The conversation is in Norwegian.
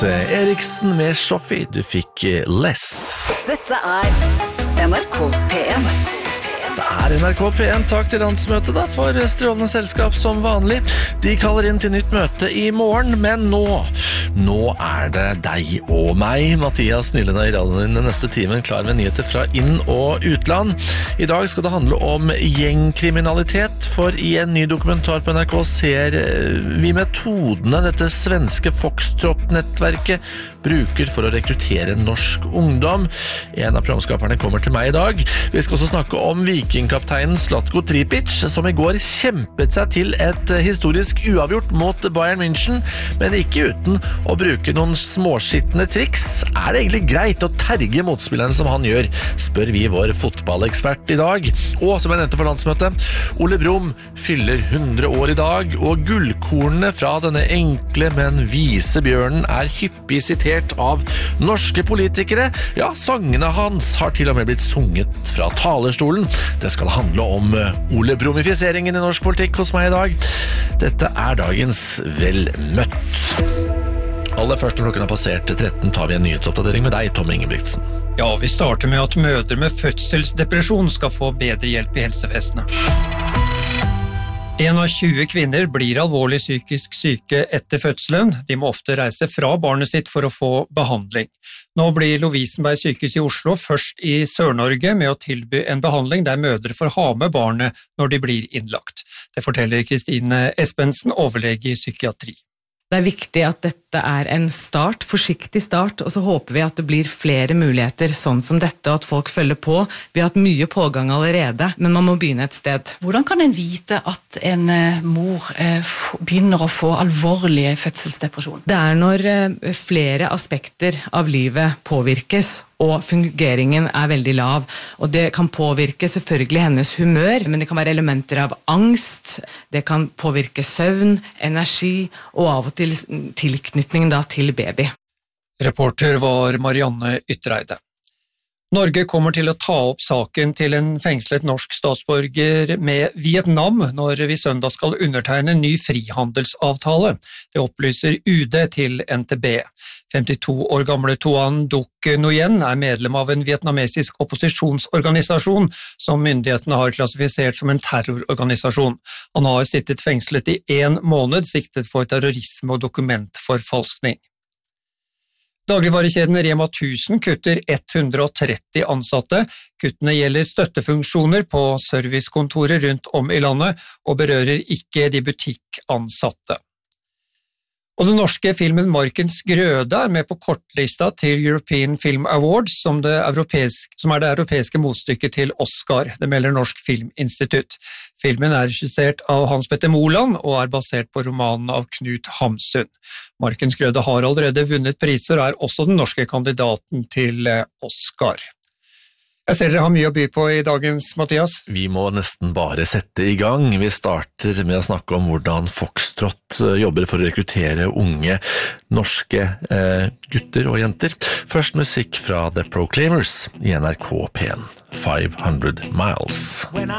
Eriksen med Shoffi. Du fikk Less. Dette NRK P1. Det NRK P1. Takk til landsmøtet da, for strålende selskap som vanlig. De kaller inn til nytt møte i morgen, men nå det deg og meg. Mathias Nylund i radioen din neste timen, klar med nyheter fra inn- og utland. I dag skal det handle om gjengkriminalitet, for i en ny dokumentar på NRK ser vi metodene dette svenske Foxtrot-nettverket bruker for å rekruttere norsk ungdom. En av programskaperne kommer til meg i dag. Vi skal også snakke om vikingkapteinen Zlatko Tripic, som i går kjempet seg til et historisk uavgjort mot Bayern München, men ikke uten å bruke noen småskittende triks. Er det egentlig greit å terge motspillerne som han gjør, spør vi vår fotballekspert i dag. Og som jeg nevnte for landsmøtet, Ole Brumm fyller 100 år i dag, og gullkornene fra denne enkle, men vise bjørnen hyppig sitert av norske politikere. Ja, sangene hans har til og med blitt sunget fra talerstolen. Det skal handle om Ole Brummifiseringen i norsk politikk hos meg i dag. Dette dagens Vel møtt. Aller først når klokken har passert 13 tar vi en nyhetsoppdatering med deg, Tom Ingebrigtsen. Ja, vi starter med at mødre med fødselsdepresjon skal få bedre hjelp i helsevesenet. 1 av 20 kvinner blir alvorlig psykisk syke etter fødselen. De må ofte reise fra barnet sitt for å få behandling. Nå blir Lovisenberg sykehus i Oslo først i Sør-Norge med å tilby en behandling der mødre får ha med barnet når de blir innlagt. Det forteller Kristine Espensen, overlege i psykiatri. Det viktig at dette en start, forsiktig start, og så håper vi at det blir flere muligheter sånn som dette, og at folk følger på. Vi har hatt mye pågang allerede, men man må begynne et sted. Hvordan kan en vite at en mor begynner å få alvorlig fødselsdepresjon? Det når flere aspekter av livet påvirkes, og fungeringen veldig lav. Og det kan påvirke selvfølgelig hennes humør, men det kan være elementer av angst, det kan påvirke søvn, energi, og av og til tilknytning til baby. Reporter var Marianne Ytreide. Norge kommer til å ta opp saken til en fengslet norsk statsborger med Vietnam når vi søndag skal undertegne en ny frihandelsavtale. Det opplyser UD til NTB. 52 år gamle Tuan Duc Nguyen medlem av en vietnamesisk opposisjonsorganisasjon som myndighetene har klassifisert som en terrororganisasjon. Han har sittet fengslet i 1 måned siktet for terrorisme og dokumentforfalskning. Dagligvarekjeden Rema 1000 kutter 130 ansatte. Kuttene gjelder støttefunksjoner på servicekontorer rundt om i landet og berører ikke de butikkansatte. Og den norske filmen Markens Grøde med på kortlista til European Film Awards, som det europeiske motstykket til Oscar, det melder Norsk Filminstitutt. Filmen regissert av Hans Petter Moland og basert på romanen av Knut Hamsun. Markens Grøde har allerede vunnet priser og også den norske kandidaten til Oscar. Jeg ser dere har mye å by på i dagens, Mathias. Vi må nesten bare sette i gang. Vi starter med å snakke om hvordan Foxtrot jobber for å rekruttere unge norske gutter og jenter. Først musikk fra The Proclaimers i NRK P1, 500 Miles.